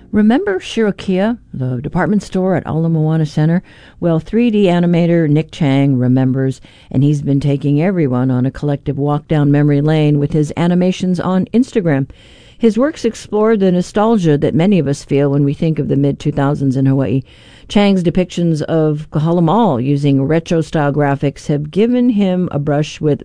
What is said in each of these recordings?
Remember Shirokia, the department store at Ala Moana Center? Well, 3D animator Nick Chang remembers, and he's been taking everyone on a collective walk down memory lane with his animations on Instagram. His works explore the nostalgia that many of us feel when we think of the mid-2000s in Hawaii. Chang's depictions of Kahala Mall using retro-style graphics have given him a brush with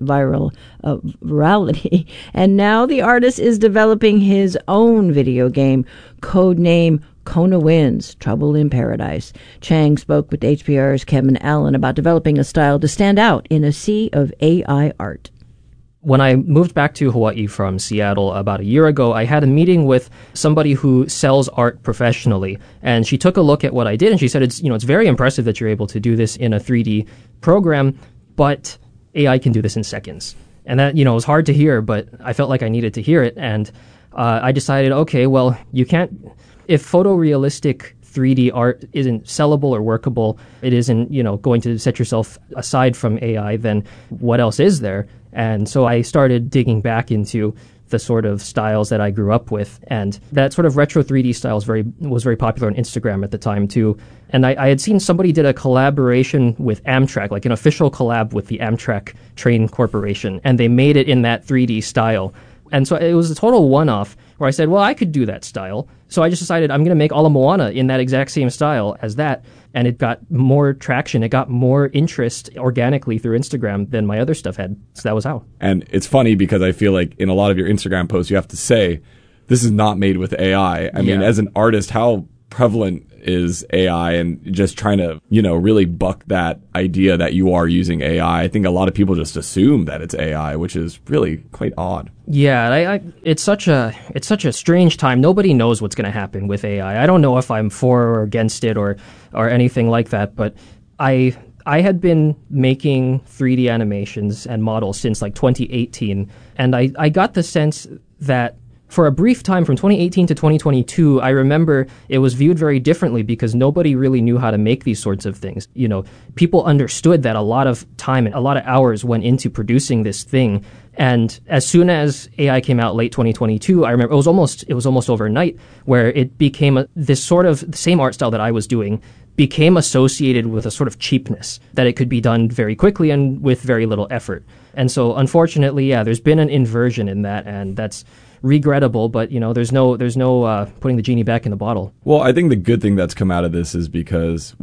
virality, and now the artist is developing his own video game, codename Kona Wins, Trouble in Paradise. Chang spoke with HPR's Kevin Allen about developing a style to stand out in a sea of AI art. When I moved back to Hawaii from Seattle about a year ago, I had a meeting with somebody who sells art professionally, and she took a look at what I did, and she said, it's very impressive that you're able to do this in a 3D program, but AI can do this in seconds. And that, was hard to hear, but I felt like I needed to hear it, and I decided, okay, well, you can't, if photorealistic 3D art isn't sellable or workable, it isn't, going to set yourself aside from AI, then what else is there? And so I started digging back into the sort of styles that I grew up with. And that sort of retro 3D style was very popular on Instagram at the time, too. And I had seen somebody did a collaboration with Amtrak, like an official collab with the Amtrak Train Corporation, and they made it in that 3D style. And so it was a total one-off where I said, well, I could do that style. So I just decided I'm going to make Ala Moana in that exact same style as that. And it got more traction. It got more interest organically through Instagram than my other stuff had. So that was how. And it's funny because I feel like in a lot of your Instagram posts, you have to say, this is not made with AI. I mean, as an artist, how prevalent is AI, and just trying to, really buck that idea that you are using AI. I think a lot of people just assume that it's AI, which is really quite odd. Yeah, it's such a strange time. Nobody knows what's going to happen with AI. I don't know if I'm for or against it or anything like that, but I had been making 3D animations and models since like 2018, and I got the sense that for a brief time from 2018 to 2022, I remember it was viewed very differently because nobody really knew how to make these sorts of things. People understood that a lot of time and a lot of hours went into producing this thing. And as soon as AI came out late 2022, I remember it was almost overnight where it became this sort of the same art style that I was doing became associated with a sort of cheapness, that it could be done very quickly and with very little effort. And so unfortunately, there's been an inversion in that, and that's regrettable, but there's no putting the genie back in the bottle. Well, I think the good thing that's come out of this is because,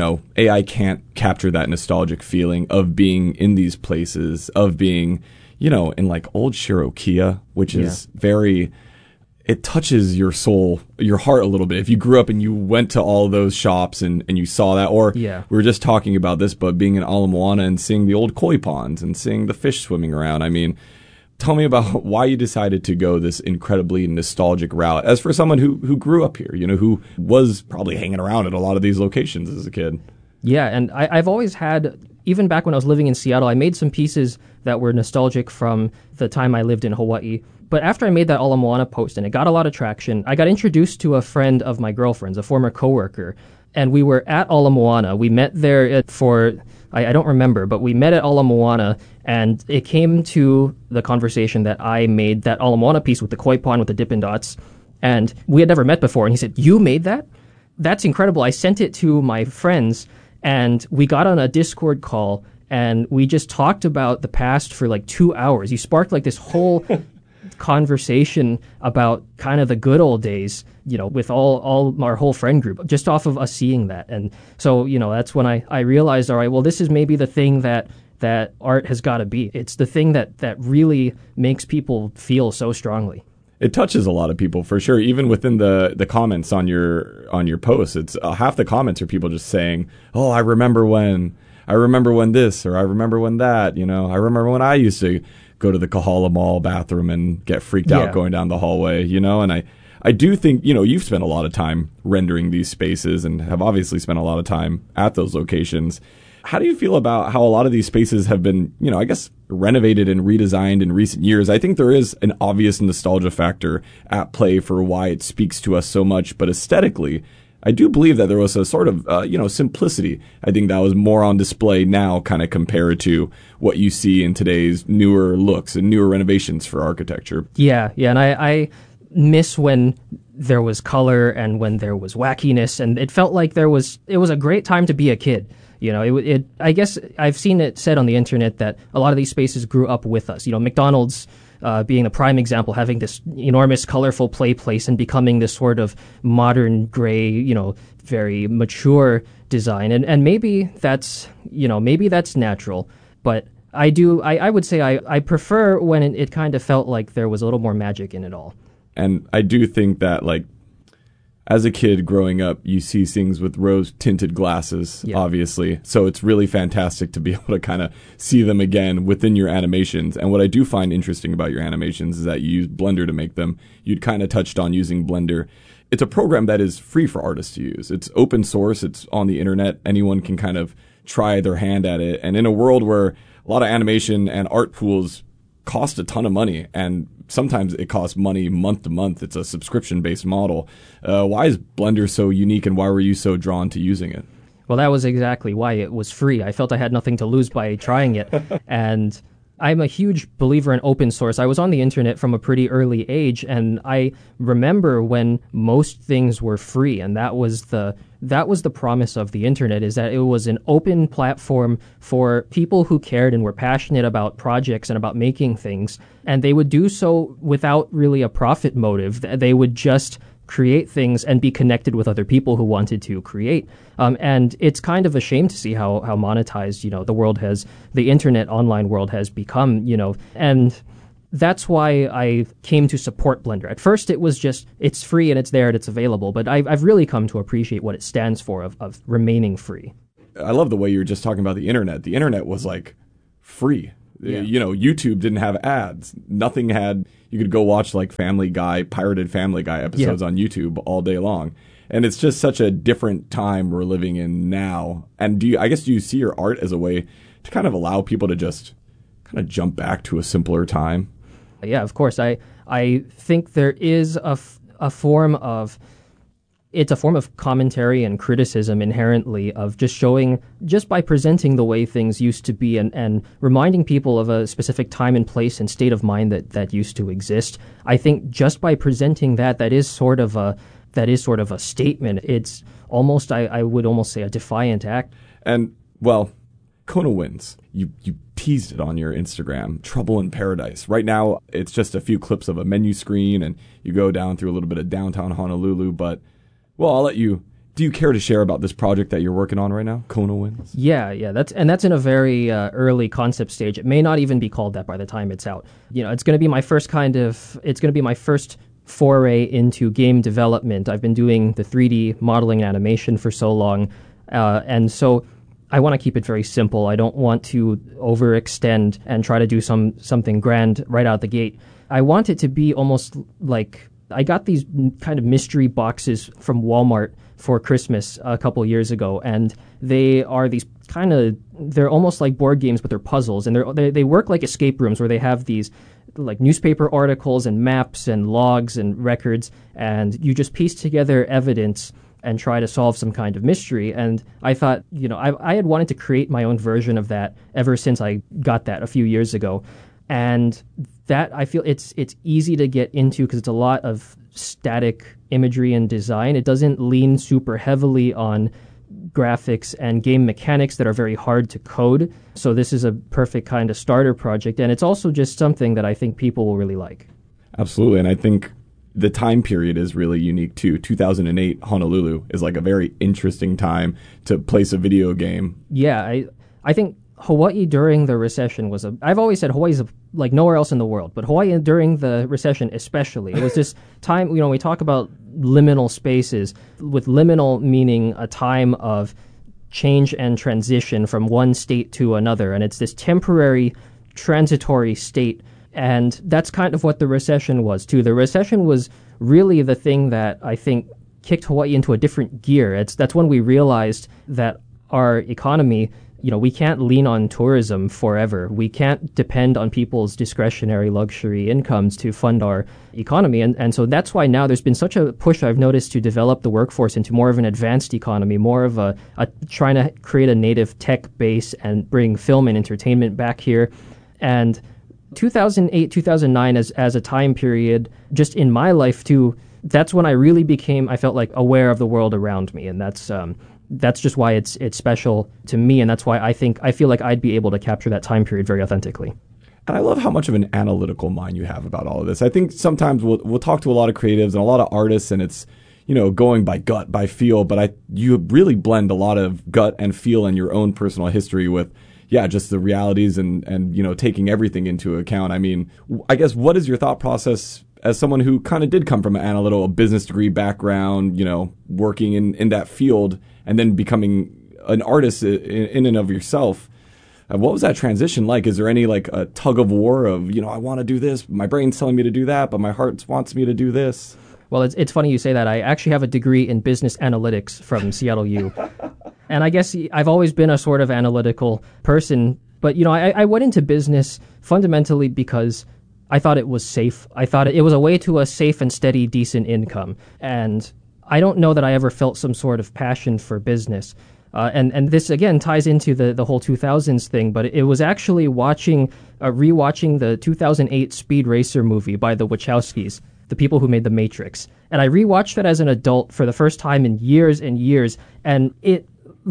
AI can't capture that nostalgic feeling of being in these places, of being, in like old Shirokia, which is very, it touches your soul, your heart a little bit. If you grew up and you went to all those shops and you saw that, or we were just talking about this, but being in Ala Moana and seeing the old koi ponds and seeing the fish swimming around. I mean, tell me about why you decided to go this incredibly nostalgic route. As for someone who grew up here, who was probably hanging around at a lot of these locations as a kid. Yeah, and I've always had, even back when I was living in Seattle, I made some pieces that were nostalgic from the time I lived in Hawaii. But after I made that Ala Moana post and it got a lot of traction, I got introduced to a friend of my girlfriend's, a former coworker, and we were at Ala Moana. We met there for, I don't remember, but we met at Ala Moana, and it came to the conversation that I made that Ala Moana piece with the koi pond with the Dippin' Dots, and we had never met before, and he said, "You made that? That's incredible." I sent it to my friends, and we got on a Discord call, and we just talked about the past for like 2 hours. You sparked like this whole conversation about kind of the good old days, with all our whole friend group, just off of us seeing that. And so, that's when I realized, all right, well, this is maybe the thing that art has got to be. It's the thing that really makes people feel so strongly. It touches a lot of people for sure. Even within the comments on your posts, it's half the comments are people just saying, "Oh, I remember when this," or "I remember when that." I remember when I used to go to the Kahala Mall bathroom and get freaked out going down the hallway. And I do think you've spent a lot of time rendering these spaces and have obviously spent a lot of time at those locations. How do you feel about how a lot of these spaces have been, I guess, renovated and redesigned in recent years? I think there is an obvious nostalgia factor at play for why it speaks to us so much, but aesthetically, I do believe that there was a sort of, simplicity. I think that was more on display now, kind of compared to what you see in today's newer looks and newer renovations for architecture. Yeah, and I miss when there was color and when there was wackiness, and it felt like it was a great time to be a kid. You know, I guess I've seen it said on the internet that a lot of these spaces grew up with us. You know, McDonald's being a prime example, having this enormous, colorful play place and becoming this sort of modern, gray, you know, very mature design. And maybe that's natural, but I would say I prefer when it kind of felt like there was a little more magic in it all. And I do think that, like, as a kid growing up, you see things with rose-tinted glasses, obviously. So it's really fantastic to be able to kind of see them again within your animations. And what I do find interesting about your animations is that you use Blender to make them. You'd kind of touched on using Blender. It's a program that is free for artists to use. It's open source. It's on the internet. Anyone can kind of try their hand at it. And in a world where a lot of animation and art tools cost a ton of money, and sometimes it costs money month to month. It's a subscription-based model. Why is Blender so unique, and why were you so drawn to using it? Well, that was exactly why it was free. I felt I had nothing to lose by trying it. And I'm a huge believer in open source. I was on the internet from a pretty early age, and I remember when most things were free, and that was the promise of the internet, is that it was an open platform for people who cared and were passionate about projects and about making things, and they would do so without really a profit motive. They would just create things and be connected with other people who wanted to create. And it's kind of a shame to see how monetized, the internet online world has become, and that's why I came to support Blender. At first, it was just, it's free and it's there and it's available, but I've really come to appreciate what it stands for of remaining free. I love the way you were just talking about the internet. The internet was like free. Yeah. YouTube didn't have ads. Nothing had, you could go watch like pirated Family Guy episodes on YouTube all day long. And it's just such a different time we're living in now. And do you see your art as a way to kind of allow people to just kind of jump back to a simpler time? Yeah, of course. I think there is a form of, it's a form of commentary and criticism inherently of just by presenting the way things used to be and reminding people of a specific time and place and state of mind that used to exist. I think just by presenting that is sort of a statement. It's almost, I would almost say, a defiant act. And, well, Kona wins. You teased it on your Instagram, Trouble in Paradise. Right now, it's just a few clips of a menu screen, and you go down through a little bit of downtown Honolulu, but, well, I'll let you. Do you care to share about this project that you're working on right now, Kona Wins? Yeah, that's in a very early concept stage. It may not even be called that by the time it's out. It's going to be my first foray into game development. I've been doing the 3D modeling and animation for so long, and so I want to keep it very simple. I don't want to overextend and try to do something grand right out the gate. I want it to be almost like, I got these kind of mystery boxes from Walmart for Christmas a couple years ago, and they are these they're almost like board games, but they're puzzles, and they work like escape rooms where they have these like newspaper articles and maps and logs and records, and you just piece together evidence and try to solve some kind of mystery. And I thought, I had wanted to create my own version of that ever since I got that a few years ago. And that, I feel it's easy to get into because it's a lot of static imagery and design. It doesn't lean super heavily on graphics and game mechanics that are very hard to code. So this is a perfect kind of starter project. And it's also just something that I think people will really like. Absolutely. And I think the time period is really unique too. 2008 Honolulu is like a very interesting time to place a video game. Yeah, I think Hawaii during the recession I've always said Hawaii's like nowhere else in the world, but Hawaii during the recession especially. It was this time, we talk about liminal spaces, with liminal meaning a time of change and transition from one state to another, and it's this temporary, transitory state. And that's kind of what the recession was, too. The recession was really the thing that I think kicked Hawaii into a different gear. That's when we realized that our economy, we can't lean on tourism forever. We can't depend on people's discretionary luxury incomes to fund our economy. And so that's why now there's been such a push, I've noticed, to develop the workforce into more of an advanced economy, more of a trying to create a native tech base and bring film and entertainment back here. And 2008, 2009 as a time period, just in my life too, that's when I really became, I felt like, aware of the world around me. And that's just why it's special to me. And that's why I feel like I'd be able to capture that time period very authentically. And I love how much of an analytical mind you have about all of this. I think sometimes we'll talk to a lot of creatives and a lot of artists, and it's, going by gut, by feel, but you really blend a lot of gut and feel and your own personal history with, just the realities and taking everything into account. I mean, I guess, what is your thought process as someone who kind of did come from an analytical business degree background, working in that field and then becoming an artist in and of yourself? What was that transition like? Is there any like a tug of war of, I want to do this, my brain's telling me to do that, but my heart wants me to do this? Well, it's funny you say that. I actually have a degree in business analytics from Seattle U. And I guess I've always been a sort of analytical person. But, I went into business fundamentally because I thought it was safe. I thought it was a way to a safe and steady, decent income. And I don't know that I ever felt some sort of passion for business. And this, again, ties into the whole 2000s thing. But it was actually rewatching the 2008 Speed Racer movie by the Wachowskis, the people who made The Matrix. And I rewatched it as an adult for the first time in years and years, and it,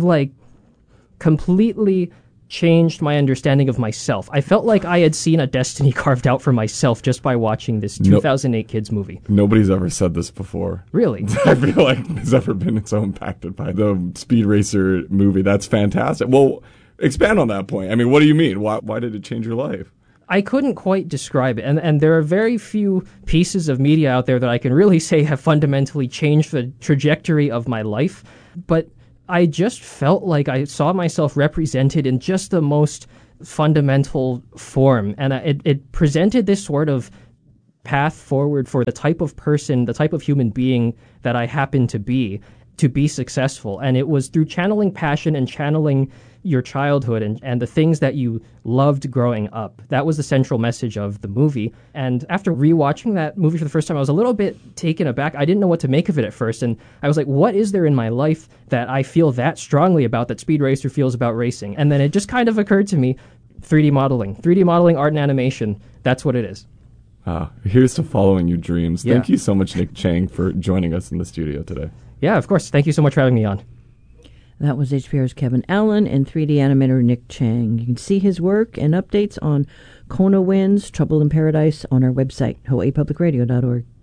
completely changed my understanding of myself. I felt like I had seen a destiny carved out for myself just by watching this 2008 kids movie. Nobody's ever said this before. Really? I feel like has ever been so impacted by the Speed Racer movie. That's fantastic. Well, expand on that point. I mean, what do you mean? Why did it change your life? I couldn't quite describe it. And there are very few pieces of media out there that I can really say have fundamentally changed the trajectory of my life. But I just felt like I saw myself represented in just the most fundamental form. And it presented this sort of path forward for the type of person, the type of human being that I happen to be successful. And it was through channeling passion and channeling your childhood and the things that you loved growing up. That was the central message of the movie. And after rewatching that movie for the first time, I was a little bit taken aback. I didn't know what to make of it at first. And I was like, what is there in my life that I feel that strongly about that Speed Racer feels about racing? And then it just kind of occurred to me, 3D modeling, art and animation. That's what it is. Here's to following your dreams. Yeah. Thank you so much, Nick Chang, for joining us in the studio today. Yeah, of course. Thank you so much for having me on. That was HPR's Kevin Allen and 3D animator Nick Chang. You can see his work and updates on Kona Winds, Trouble in Paradise on our website, hawaiipublicradio.org.